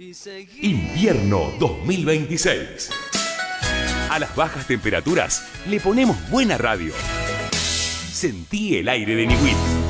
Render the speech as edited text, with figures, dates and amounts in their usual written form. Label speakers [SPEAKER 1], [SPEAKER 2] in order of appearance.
[SPEAKER 1] Invierno 2026. A las bajas temperaturas le ponemos buena radio. Sentí el aire de Niwil.